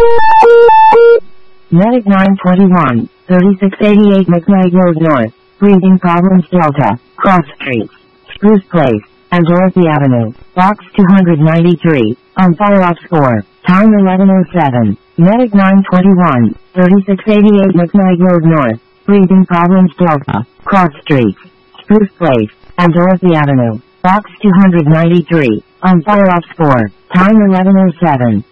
Medic 921, 3688 McKnight Road North, breathing problems Delta, Cross Street, Spruce Place, and Dorothy Avenue, Box 293, on follow-up score, time 11:07. Medic 921, 3688 McKnight Road North, breathing problems Delta, Cross Street, Spruce Place, and Dorothy Avenue, Box 293, on follow-up score, time 11:07.